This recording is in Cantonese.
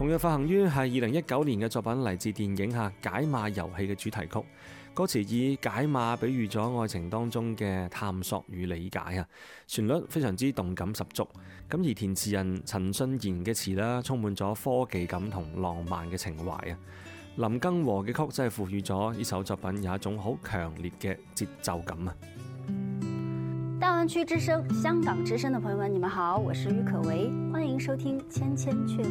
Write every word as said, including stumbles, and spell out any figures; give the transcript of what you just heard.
同樣發行於係二零一九年嘅作品，嚟自電影下解碼遊戲嘅主題曲。歌詞以解碼比喻咗愛情當中嘅探索與理解啊，旋律非常之動感十足。咁而填詞人陳信賢嘅詞啦，充滿咗科技感同浪漫嘅情懷啊。林更和嘅曲真係賦予咗呢首作品有一種好強烈嘅節奏感啊！ 大灣區之聲、香港之聲的朋友們，你們好，我是郁可唯，歡迎收聽《千千闕歌》。